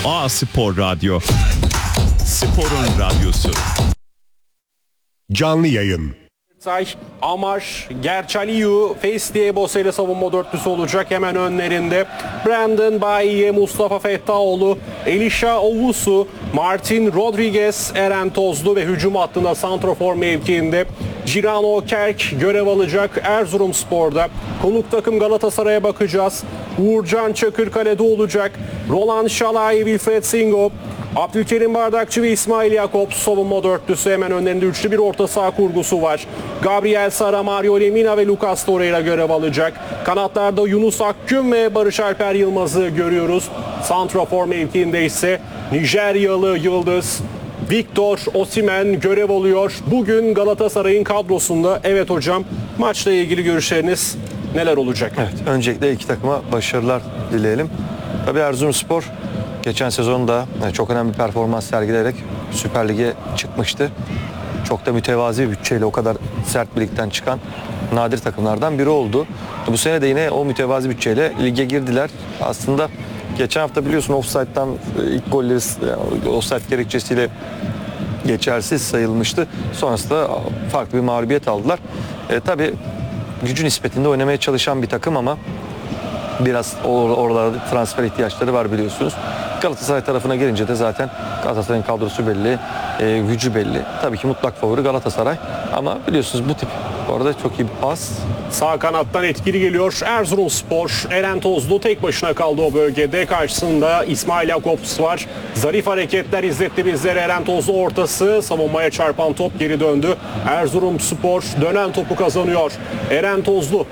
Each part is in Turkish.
A Spor Radyo. Sporun radyosu. Canlı yayın. Amar, Gerçaliyu, Festiebose ile savunma dörtlüsü olacak. Hemen önlerinde Brandon Bayiye, Mustafa Fettaoğlu, Elisha Owusu, Martin Rodriguez, Eren Tozlu ve hücum hattında santrafor mevkiinde Cirano Kerk görev alacak Erzurumspor'da. Konuk takım Galatasaray'a bakacağız. Uğurcan Çakır kalede olacak. Roland Şalay, Wilfred Singo, Abdülkerim Bardakçı ve İsmail Yakup savunma dörtlüsü. Hemen önlerinde üçlü bir orta saha kurgusu var. Gabriel Sara, Mario Lemina ve Lucas Torreira görev alacak. Kanatlarda Yunus Akgün ve Barış Alper Yılmaz'ı görüyoruz. Santrafor mevkiinde ise Nijeryalı yıldız Victor Osimhen görev alıyor. Bugün Galatasaray'ın kadrosunda. Evet hocam, maçla ilgili görüşleriniz neler olacak? Evet, öncelikle iki takıma başarılar dileyelim. Tabii Erzurumspor geçen sezonda çok önemli bir performans sergileyerek Süper Lig'e çıkmıştı. Çok da mütevazi bir bütçeyle o kadar sert bir ligden çıkan nadir takımlardan biri oldu. Bu sene de yine o mütevazi bütçeyle lige girdiler. Aslında geçen hafta biliyorsun offside'dan ilk golleri offside gerekçesiyle geçersiz sayılmıştı. Sonrasında farklı bir mağlubiyet aldılar. Tabii gücü nispetinde oynamaya çalışan bir takım ama biraz oralarda transfer ihtiyaçları var biliyorsunuz. Galatasaray tarafına gelince de zaten Galatasaray'ın kadrosu belli, gücü belli. Tabii ki mutlak favori Galatasaray ama biliyorsunuz bu tip bu arada çok iyi bir pas. Sağ kanattan etkili geliyor Erzurumspor. Eren Tozlu tek başına kaldı o bölgede. Karşısında İsmail Yakups var. Zarif hareketler izletti bizlere. Eren Tozlu ortası. Savunmaya çarpan top geri döndü. Erzurumspor dönen topu kazanıyor. Eren Tozlu.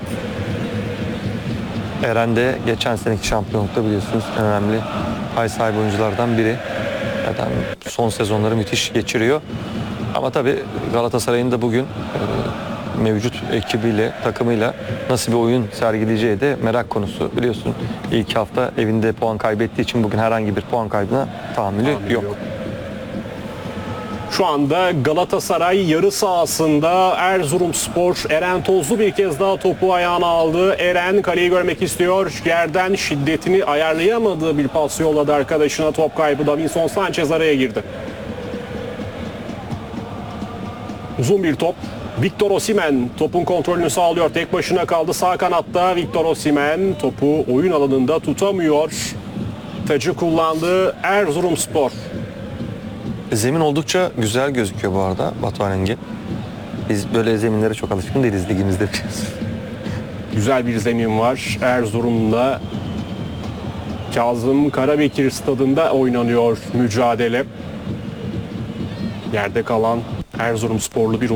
Eren de geçen seneki şampiyonlukta biliyorsunuz en önemli pay sahibi oyunculardan biri. Zaten son sezonları müthiş geçiriyor. Ama tabii Galatasaray'ın da bugün mevcut ekibiyle, takımıyla nasıl bir oyun sergileyeceği de merak konusu. Biliyorsun ilk hafta evinde puan kaybettiği için bugün herhangi bir puan kaybına tahammülü yok. Şu anda Galatasaray yarı sahasında. Erzurumspor, Eren Tozlu bir kez daha topu ayağına aldı. Eren kaleyi görmek istiyor. Yerden şiddetini ayarlayamadığı bir pas yolladı arkadaşına. Top kaybı. Davinson Sanchez araya girdi. Uzun bir top. Victor Osimhen topun kontrolünü sağlıyor. Tek başına kaldı sağ kanatta. Victor Osimhen topu oyun alanında tutamıyor. Tacı kullandı Erzurumspor. Zemin oldukça güzel gözüküyor bu arada Batuhan Engin. Biz böyle zeminlere çok alışkın değiliz ligimizde biliyorsun. Güzel bir zemin var. Erzurum'da Kazım Karabekir stadında oynanıyor mücadele. Yerde kalan Erzurumsporlu bir